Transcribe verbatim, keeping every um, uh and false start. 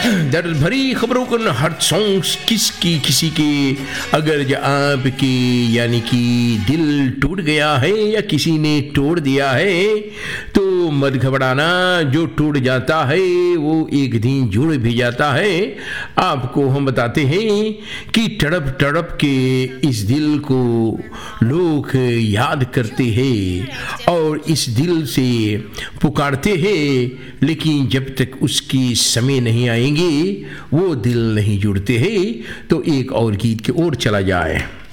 दर्द भरी खबरों को हर सॉन्ग्स किसकी किसी के, अगर जो आपके यानी कि दिल टूट गया है या किसी ने तोड़ दिया है तो मत घबराना, जो टूट जाता है वो एक दिन जुड़ भी जाता है। आपको हम बताते हैं कि तड़प तड़प के इस दिल को लोग याद करते हैं और इस दिल से पुकारते हैं, लेकिन जब तक उसकी समय नहीं आएंगे वो दिल नहीं जुड़ते हैं। तो एक और गीत की ओर चला जाए।